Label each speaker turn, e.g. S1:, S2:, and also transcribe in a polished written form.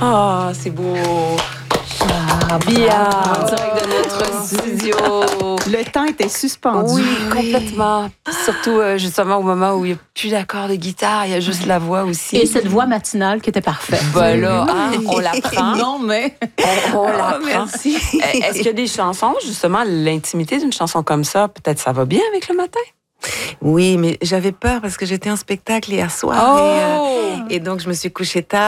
S1: Ah, c'est beau. Bien, en direct de notre studio.
S2: Le temps était suspendu.
S1: Oui, complètement. Surtout, justement, au moment où il n'y a plus d'accord de guitare, il y a juste la voix aussi.
S2: Et cette voix matinale qui était parfaite.
S1: Ben là, on la prend.
S2: Non, mais...
S1: On la prend.
S2: Merci.
S1: Est-ce qu'il y a des chansons, justement, l'intimité d'une chanson comme ça, peut-être ça va bien avec le matin?
S3: Oui, mais j'avais peur parce que j'étais en spectacle hier soir et donc je me suis couchée tard.